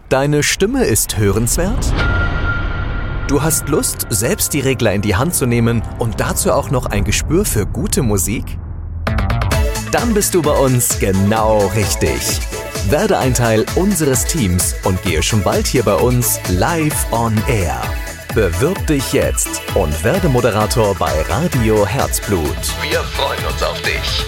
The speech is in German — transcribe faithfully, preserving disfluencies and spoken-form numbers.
Deine Stimme ist hörenswert? Du hast Lust, selbst die Regler in die Hand zu nehmen und dazu auch noch ein Gespür für gute Musik? Dann bist du bei uns genau richtig. Werde ein Teil unseres Teams und gehe schon bald hier bei uns live on air. Bewirb dich jetzt und werde Moderator bei Radio Herzblut. Wir freuen uns auf dich.